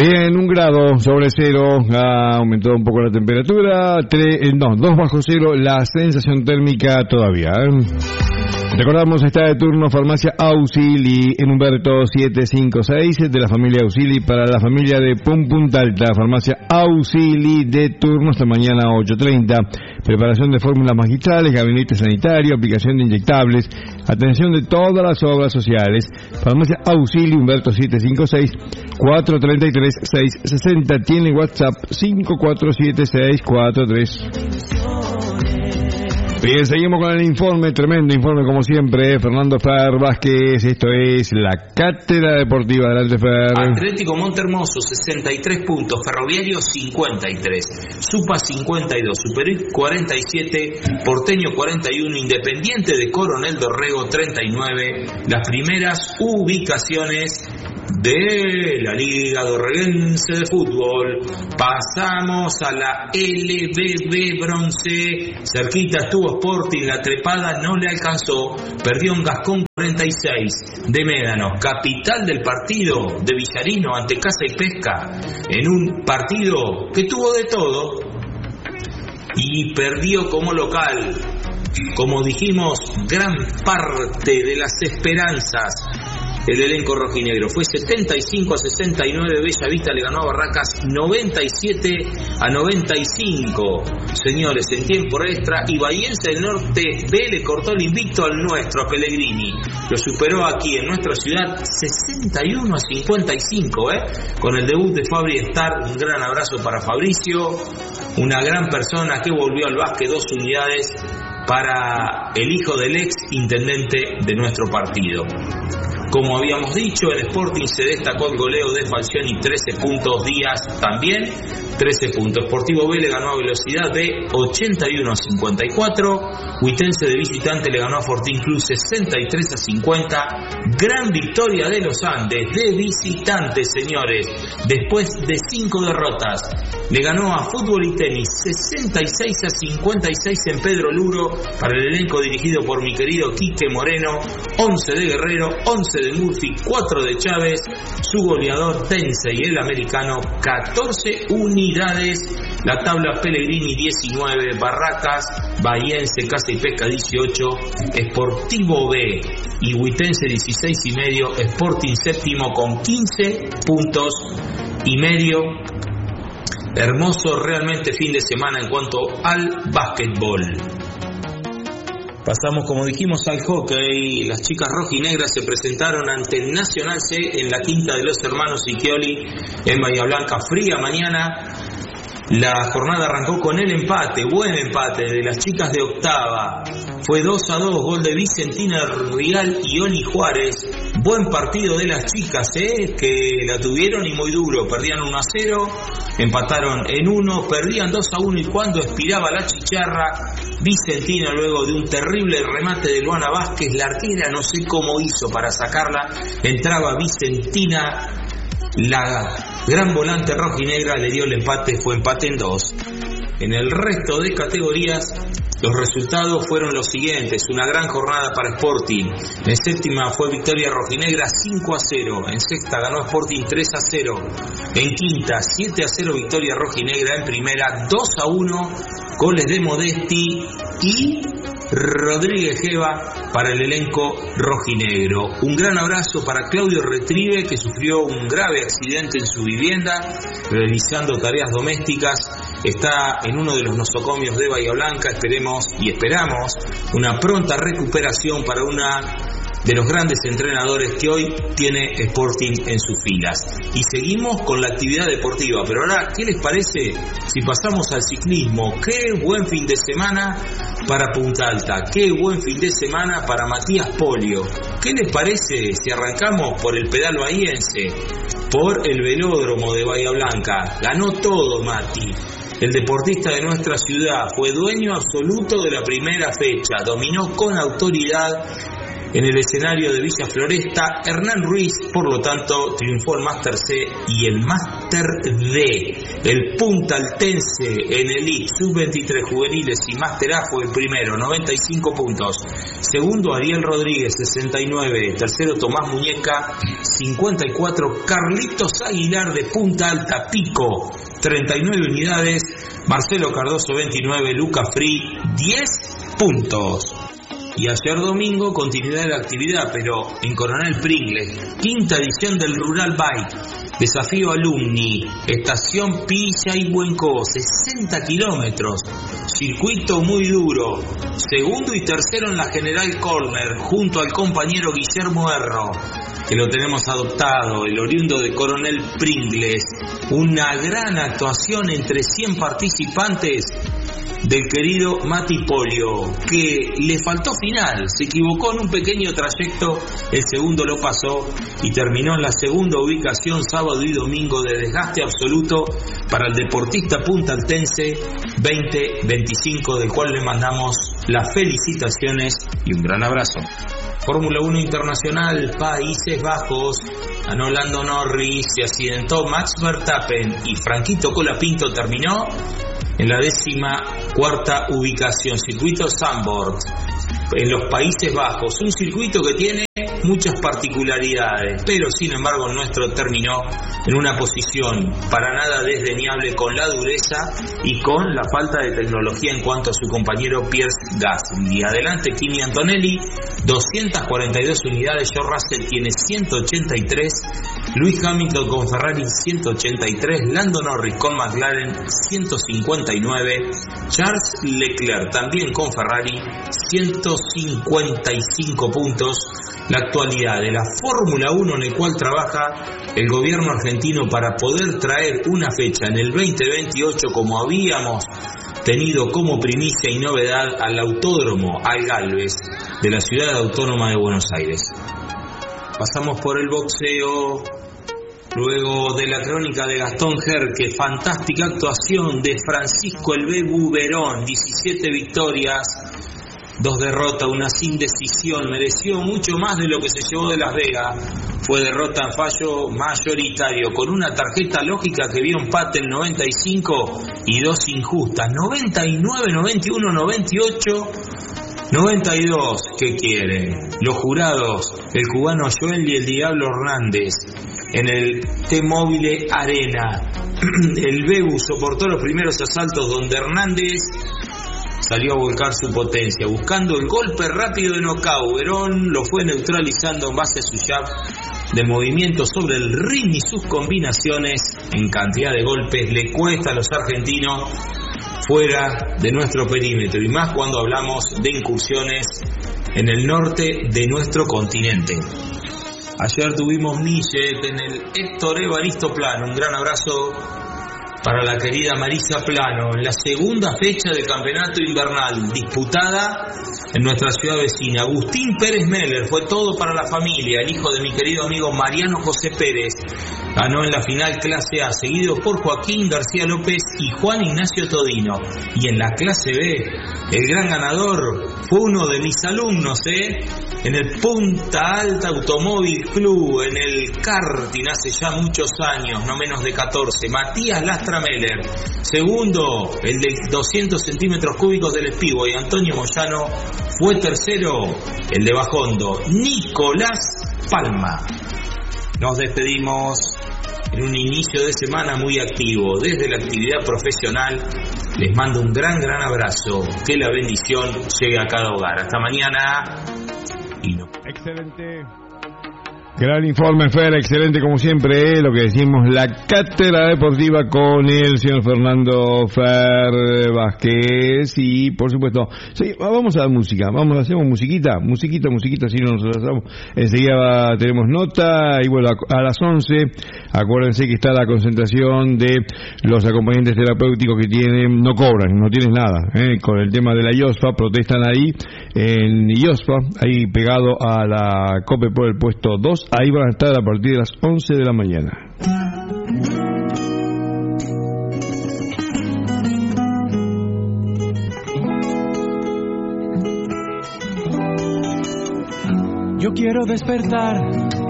Bien, 1 grado sobre cero, ha aumentado un poco la temperatura, 2 bajo cero, la sensación térmica todavía. Recordamos, está de turno Farmacia Auxili en Humberto 756 de la familia Auxili para la familia de Punta Alta. Farmacia Auxili de turno hasta mañana 8:30. Preparación de fórmulas magistrales, gabinete sanitario, aplicación de inyectables, atención de todas las obras sociales. Farmacia Auxili Humberto 756 433 660. Tiene WhatsApp 547643. Bien, seguimos con el informe, tremendo informe como siempre, Fernando Fer Vázquez, esto es la Cátedra Deportiva. Adelante, Fer. Atlético Montermoso 63 puntos, Ferroviario 53, Supa 52, Superior 47, Porteño 41, Independiente de Coronel Dorrego 39, las primeras ubicaciones de la Liga Dorreguense de Fútbol. Pasamos a la LBB Bronce, cerquita estuvo Sporting, la trepada no le alcanzó, perdió en Gascón 46 de Médano, capital del partido de Villarino ante Casa y Pesca, en un partido que tuvo de todo y perdió como local. Como dijimos, gran parte de las esperanzas el elenco rojinegro fue 75-69, Bellavista le ganó a Barracas 97-95, señores, en tiempo extra, y Bahiense del Norte B le cortó el invicto al nuestro, a Pellegrini, lo superó aquí en nuestra ciudad 61-55, con el debut de Fabri Star. Un gran abrazo para Fabricio, una gran persona que volvió al básquet, 2 unidades para el hijo del ex intendente de nuestro partido. Como habíamos dicho, el Sporting se destacó el goleo de Falcioni, 13 puntos, Díaz también, 13 puntos. Sportivo B le ganó a Velocidad B 81-54, Huitense de visitante le ganó a Fortín Club 63-50, gran victoria de los Andes de visitante, señores, después de 5 derrotas. Le ganó a Fútbol y Tenis 66-56 en Pedro Luro para el elenco dirigido por mi querido Quique Moreno, 11 de Guerrero, 11 de Murphy, 4 de Chávez, su goleador Tensei, el americano, 14 unidades, la tabla Pellegrini 19, Barracas, Bahiense, Casa y Pesca 18, Sportivo B y Huitense 16 y medio, Sporting séptimo con 15 puntos y medio. Hermoso realmente fin de semana en cuanto al básquetbol. Pasamos, como dijimos, al hockey. Las chicas rojinegras se presentaron ante el Nacional C en la quinta de los hermanos Sicchioli en Bahía Blanca. Fría mañana. La jornada arrancó con el empate, buen empate de las chicas de octava. Fue 2-2, gol de Vicentina Rial y Oli Juárez. Buen partido de las chicas, que la tuvieron y muy duro. Perdían 1-0, empataron en 1, perdían 2-1 y cuando expiraba la chicharra, Vicentina, luego de un terrible remate de Luana Vázquez, la arquera no sé cómo hizo para sacarla, entraba Vicentina, la gran volante rojinegra le dio el empate, fue empate en 2. En el resto de categorías, los resultados fueron los siguientes: una gran jornada para Sporting. En séptima fue victoria rojinegra 5-0. En sexta ganó Sporting 3-0. En quinta 7-0 victoria rojinegra. En primera 2-1 goles de Modesti y Rodríguez Geva para el elenco rojinegro. Un gran abrazo para Claudio Retrieve, que sufrió un grave accidente en su vivienda realizando tareas domésticas. Está en uno de los nosocomios de Bahía Blanca. Esperamos una pronta recuperación para una de los grandes entrenadores que hoy tiene Sporting en sus filas. Y seguimos con la actividad deportiva, pero ahora, ¿qué les parece si pasamos al ciclismo? Qué buen fin de semana para Punta Alta, qué buen fin de semana para Matías Polio. ¿Qué les parece si arrancamos por el pedal bahiense, por el velódromo de Bahía Blanca? Ganó todo Mati. El deportista de nuestra ciudad fue dueño absoluto de la primera fecha, dominó con autoridad En el escenario de Villa Floresta, Hernán Ruiz, por lo tanto, triunfó el Máster C y el Máster D. El punta altense en Elite, Sub-23 juveniles y Máster A fue el primero, 95 puntos. Segundo, Ariel Rodríguez, 69. Tercero, Tomás Muñeca, 54. Carlitos Aguilar de Punta Alta, Pico, 39 unidades. Marcelo Cardoso, 29. Luca Free, 10 puntos. Y ayer domingo, continuidad de la actividad, pero en Coronel Pringles, quinta edición del Rural Bike, desafío alumni, estación Pilla y Buencó, 60 kilómetros, circuito muy duro, segundo y tercero en la General Corner, junto al compañero Guillermo Erro, que lo tenemos adoptado, el oriundo de Coronel Pringles, una gran actuación entre 100 participantes, del querido Mati Polio, que le faltó final, se equivocó en un pequeño trayecto, el segundo lo pasó y terminó en la segunda ubicación sábado y domingo de desgaste absoluto para el deportista puntaltense 2025, del cual le mandamos las felicitaciones y un gran abrazo. Fórmula 1 Internacional, Países Bajos, ganó Lando Norris, se accidentó Max Verstappen y Franquito Colapinto terminó en la 14ª ubicación, circuito Zandvoort, en los Países Bajos, un circuito que tiene muchas particularidades, pero sin embargo el nuestro terminó en una posición para nada desdeñable, con la dureza y con la falta de tecnología en cuanto a su compañero Pierre Gasly. Adelante Kimi Antonelli, 242 unidades, George Russell tiene 183, Lewis Hamilton con Ferrari 183, Lando Norris con McLaren 159, Charles Leclerc también con Ferrari 155 puntos. La actualidad de la Fórmula 1 en el cual trabaja el gobierno argentino para poder traer una fecha en el 2028, como habíamos tenido como primicia y novedad, al autódromo Al Galvez de la ciudad autónoma de Buenos Aires. Pasamos por el boxeo. Luego de la crónica de Gastón Jerque, fantástica actuación de Francisco El Bebu Verón, 17 victorias, 2 derrotas, una sin decisión, mereció mucho más de lo que se llevó de Las Vegas, fue derrota en fallo mayoritario, con una tarjeta lógica que vio empate en 95 y 2 injustas, 99, 91, 98, 92, ¿qué quieren? Los jurados, el cubano Joel y el Diablo Hernández, en el T-Mobile Arena. El Bebu soportó los primeros asaltos donde Hernández salió a volcar su potencia, buscando el golpe rápido de nocaut. Verón lo fue neutralizando en base a su jab de movimiento sobre el ring y sus combinaciones en cantidad de golpes le cuesta a los argentinos fuera de nuestro perímetro, y más cuando hablamos de incursiones en el norte de nuestro continente. Ayer tuvimos Millet en el Héctor Evaristo Plano, un gran abrazo para la querida Marisa Plano, en la segunda fecha del campeonato invernal disputada en nuestra ciudad vecina. Agustín Pérez Meller, fue todo para la familia, el hijo de mi querido amigo Mariano José Pérez, ganó en la final clase A, seguido por Joaquín García López y Juan Ignacio Todino. Y en la clase B, el gran ganador fue uno de mis alumnos, en el Punta Alta Automóvil Club, en el karting, hace ya muchos años, no menos de 14, Matías Lastra Meller. Segundo, el de 200 centímetros cúbicos del Espigo, y Antonio Moyano fue tercero, el de Bajondo, Nicolás Palma. Nos despedimos en un inicio de semana muy activo. Desde la actividad profesional les mando un gran abrazo. Que la bendición llegue a cada hogar. Hasta mañana. Excelente. Gran informe, Fer, excelente como siempre, lo que decimos, la cátedra deportiva con el señor Fernando Fer Vázquez. Y por supuesto, sí, vamos a dar música, hacemos musiquita, si no nos hacemos, enseguida tenemos nota. Y bueno, a las 11, acuérdense que está la concentración de los acompañantes terapéuticos que no tienen nada, con el tema de la IOSFA, protestan ahí en IOSFA, ahí pegado a la COPE por el puesto 2. Ahí van a estar a partir de las 11 de la mañana. Yo quiero despertar